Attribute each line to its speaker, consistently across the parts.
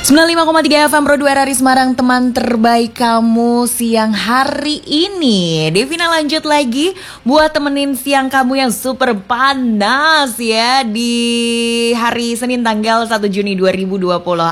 Speaker 1: 95,3 FM Pro 2 RRI Semarang, teman terbaik kamu siang hari ini. Devina lanjut lagi buat temenin siang kamu yang super panas ya di hari Senin tanggal 1 Juni 2026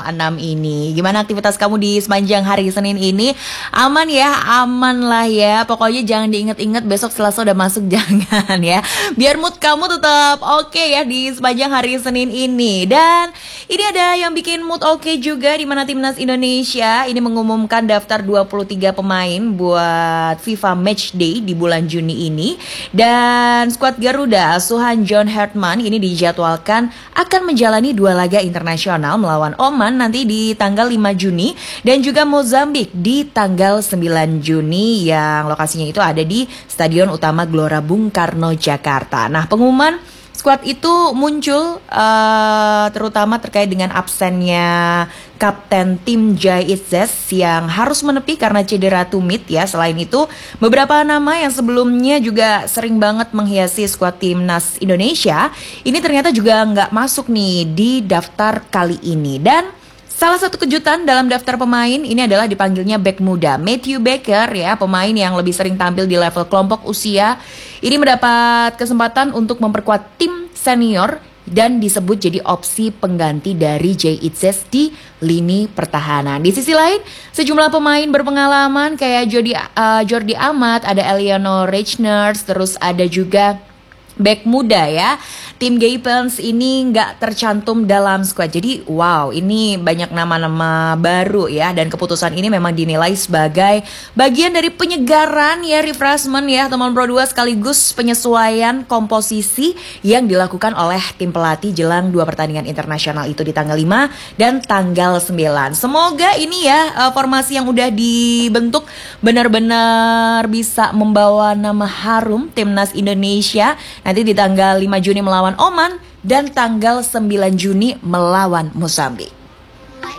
Speaker 1: ini. Gimana aktivitas kamu di sepanjang hari Senin ini? Aman ya? Aman lah ya. Pokoknya jangan diinget-inget besok Selasa udah masuk, jangan ya. Biar mood kamu tetap oke ya di sepanjang hari Senin ini. Dan ini ada yang bikin mood oke juga, di mana Timnas Indonesia ini mengumumkan daftar 23 pemain buat FIFA Matchday di bulan Juni ini. Dan skuad Garuda asuhan John Hartman ini dijadwalkan akan menjalani 2 laga internasional melawan Oman nanti di tanggal 5 Juni dan juga Mozambik di tanggal 9 Juni yang lokasinya itu ada di Stadion Utama Gelora Bung Karno, Jakarta. Nah, pengumuman skuad itu muncul terutama terkait dengan absennya Kapten tim Jai Itzes yang harus menepi karena cedera tumit ya. Selain itu, beberapa nama yang sebelumnya juga sering banget menghiasi skuad Timnas Indonesia ini ternyata juga nggak masuk nih di daftar kali ini. Dan salah satu kejutan dalam daftar pemain ini adalah dipanggilnya bek muda Matthew Baker ya, pemain yang lebih sering tampil di level kelompok usia. Ini mendapat kesempatan untuk memperkuat tim senior dan disebut jadi opsi pengganti dari Jai Itzes di lini pertahanan. Di sisi lain, sejumlah pemain berpengalaman kayak Jordi Amat, ada Eliano Reichners, terus ada juga bek muda ya. Tim Gaypens ini nggak tercantum dalam skuad. Jadi wow, ini banyak nama-nama baru ya. Dan keputusan ini memang dinilai sebagai bagian dari penyegaran ya, refreshment ya teman Pro 2, sekaligus penyesuaian komposisi yang dilakukan oleh tim pelatih jelang 2 pertandingan internasional itu di tanggal 5 dan tanggal 9. Semoga ini ya formasi yang udah dibentuk benar-benar bisa membawa nama harum Timnas Indonesia nanti di tanggal 5 Juni melawan Oman dan tanggal 9 Juni melawan Mozambik.